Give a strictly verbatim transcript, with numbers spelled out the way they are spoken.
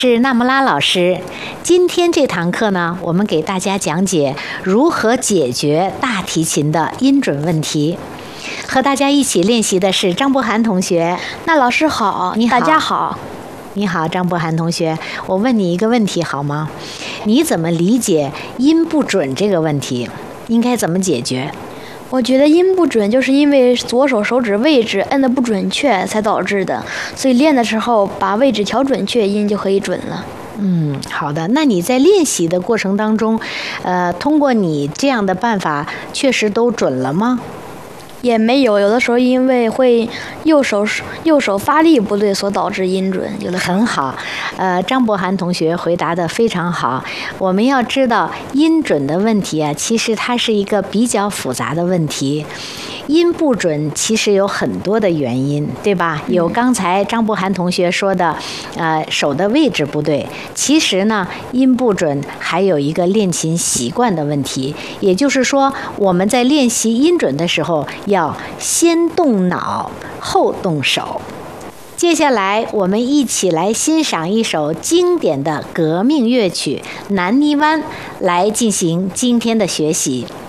是纳木拉老师。今天这堂课呢，我们给大家讲解如何解决大提琴的音准问题。和大家一起练习的是张博涵同学。 那老师好， 你好， 大家好。 你好，张博涵同学，我问你一个问题好吗？你怎么理解音不准这个问题？应该怎么解决？ 我觉得音不准就是因为左手手指位置摁得不准确才导致的，所以练的时候把位置调准确，音就可以准了。 嗯，好的。那你在练习的过程当中，呃，通过你这样的办法，确实都准了吗？ 也没有，有的时候因为会右手右手发力不对，所导致音准。有的很好，呃，张博涵同学回答得非常好。我们要知道音准的问题啊，其实它是一个比较复杂的问题。音不准其实有很多的原因，对吧？有刚才张博涵同学说的，呃，手的位置不对。其实呢，音不准还有一个练琴习惯的问题，也就是说，我们在练习音准的时候，要先动脑，后动手。接下来，我们一起来欣赏一首经典的革命乐曲《南泥湾》，来进行今天的学习。